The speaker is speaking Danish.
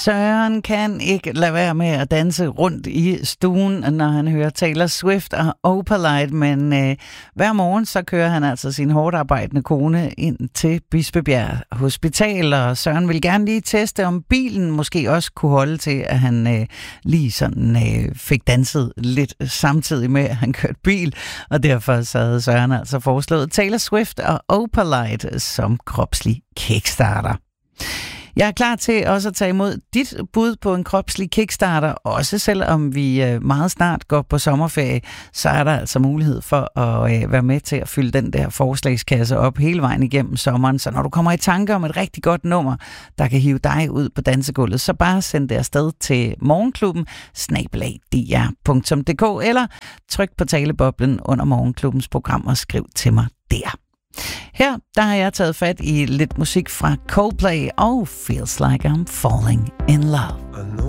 Søren kan ikke lade være med at danse rundt i stuen, når han hører Taylor Swift og Opalite, men hver morgen så kører han altså sin hårdt arbejdende kone ind til Bispebjerg Hospital, og Søren vil gerne lige teste, om bilen måske også kunne holde til, at han lige sådan fik danset lidt samtidig med, at han kørte bil, og derfor så havde Søren altså foreslået Taylor Swift og Opalite som kropslig kickstarter. Jeg er klar til også at tage imod dit bud på en kropslig kickstarter, også selvom vi meget snart går på sommerferie, så er der altså mulighed for at være med til at fylde den der forslagskasse op hele vejen igennem sommeren. Så når du kommer i tanke om et rigtig godt nummer, der kan hive dig ud på dansegulvet, så bare send det afsted til morgenklubben@dr.dk eller tryk på taleboblen under Morgenklubbens program og skriv til mig der. Her der har jeg taget fat i lidt musik fra Coldplay og Feels Like I'm Falling in Love.